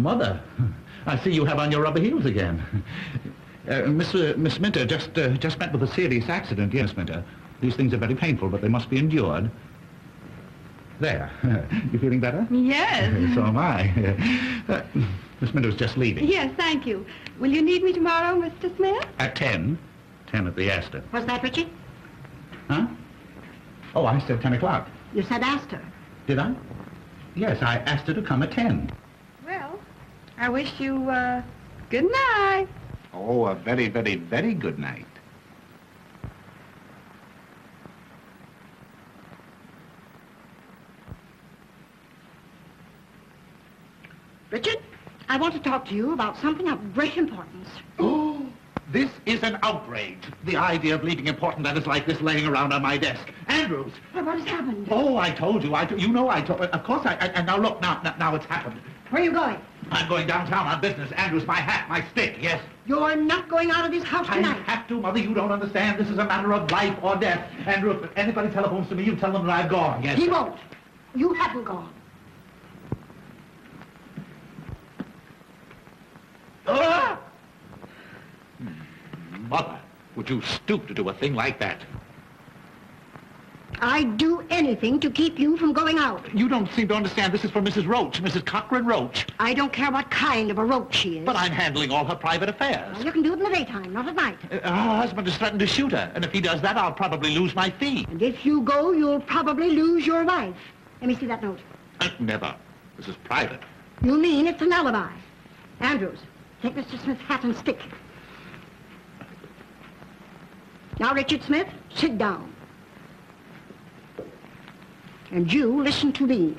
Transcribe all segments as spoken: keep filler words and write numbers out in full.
Mother, I see you have on your rubber heels again. Uh, Miss, uh, Miss Minter just, uh, just met with a serious accident. Yes, Minter. These things are very painful, but they must be endured. There. You feeling better? Yes. So am I. Uh, Miss Minter's just leaving. Yes, thank you. Will you need me tomorrow, Mister Smith? At ten. Ten at the Astor. What's that, Richard? Huh? Oh, I said ten o'clock. You said Astor. Did I? Yes, I asked her to come at ten. Well, I wish you, uh, good night. Oh, a very, very, very good night. Richard, I want to talk to you about something of great importance. Oh, this is an outrage. The idea of leaving important letters like this laying around on my desk. Andrews! Well, what has happened? Oh, I told you. I, you know I told... Of course I... I and now look, now, now, now it's happened. Where are you going? I'm going downtown on business. Andrews, my hat, my stick, yes. You're not going out of this house I tonight. have to, Mother. You don't understand. This is a matter of life or death. Andrew, if anybody telephones to me, you tell them that I've gone, yes. He won't. You haven't gone. Ah! Mother, would you stoop to do a thing like that? I'd do anything to keep you from going out. You don't seem to understand. This is for Missus Roach, Missus Cochran Roach. I don't care what kind of a roach she is. But I'm handling all her private affairs. Well, you can do it in the daytime, not at night. Uh, her husband has threatened to shoot her, and if he does that, I'll probably lose my fee. And if you go, you'll probably lose your wife. Let me see that note. Uh, never. This is private. You mean it's an alibi? Andrews, take Mister Smith's hat and stick. Now, Richard Smith, sit down. And you listen to me.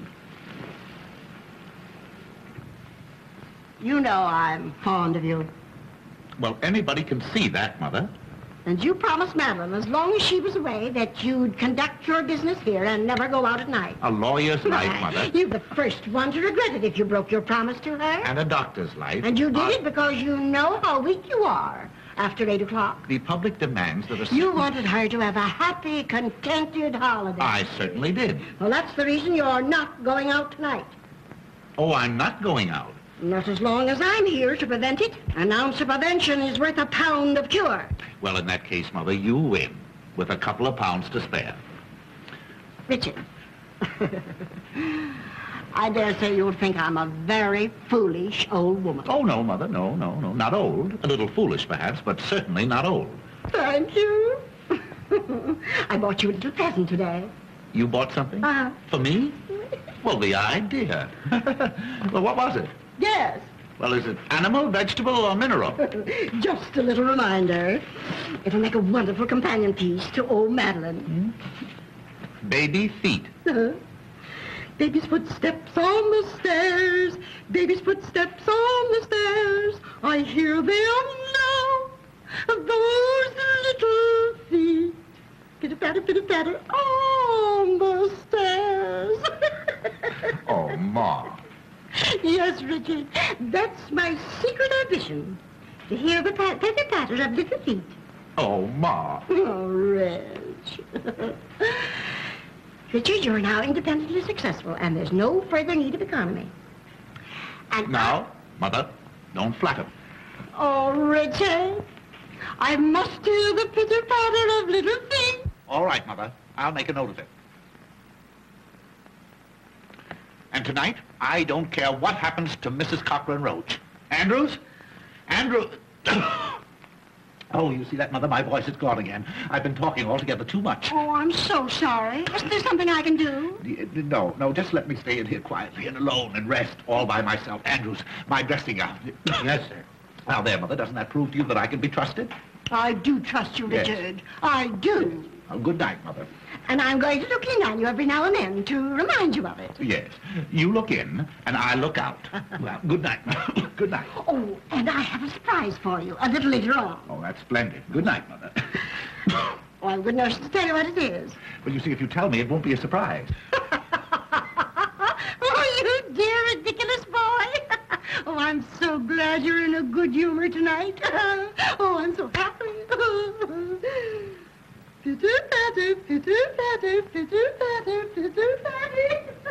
You know I'm fond of you. Well, anybody can see that, Mother. And you promised Madeline, as long as she was away, that you'd conduct your business here and never go out at night. A lawyer's life, Mother. You're the first one to regret it if you broke your promise to her. And a doctor's life. And you did Uh, it because you know how weak you are after eight o'clock. The public demands that a... You wanted her to have a happy, contented holiday. I certainly did. Well, that's the reason you're not going out tonight. Oh, I'm not going out. Not as long as I'm here to prevent it. An ounce of prevention is worth a pound of cure. Well, in that case, Mother, you win, with a couple of pounds to spare. Richard, I dare say you'll think I'm a very foolish old woman. Oh, no, Mother, no, no, no, not old. A little foolish, perhaps, but certainly not old. Thank you. I bought you a little present today. You bought something? Uh-huh. For me? Well, the idea. Well, what was it? Yes. Well, is it animal, vegetable, or mineral? Just a little reminder. It'll make a wonderful companion piece to old Madeline. Baby feet. Uh-huh. Baby's footsteps on the stairs. Baby's footsteps on the stairs. I hear them now. Those little feet. Pitter-patter, pitter-patter on the stairs. Oh, Ma. Yes, Richard. That's my secret ambition. To hear the pat- pitter-patter of little feet. Oh, Ma. Oh, Reg. Richard, you're now independently successful, and there's no further need of economy. And Now, Mother, don't flatter. I... Oh, Richard, I must hear the pitter-patter of little feet. All right, Mother. I'll make a note of it. And tonight, I don't care what happens to Missus Cochran Roach. Andrews? Andrew... Oh, you see that, Mother? My voice is gone again. I've been talking altogether too much. Oh, I'm so sorry. Isn't there something I can do? No, no, just let me stay in here quietly and alone and rest all by myself. Andrews, my dressing gown. Yes, sir. Now there, Mother, doesn't that prove to you that I can be trusted? I do trust you, Yes. Richard. I do. Oh, good night, Mother. And I'm going to look in on you every now and then to remind you of it. Yes. You look in, and I look out. Well, good night, Mother. Good night. Oh, and I have a surprise for you a little later on. Oh, that's splendid. Good night, Mother. Oh, I'm good enough to tell you what it is. Well, you see, if you tell me, it won't be a surprise. Oh, you dear, ridiculous boy. Oh, I'm so glad you're in a good humor tonight. Oh, I'm so happy. Pitter-patter, pitter-patter, pitter-patter, pitter-patter.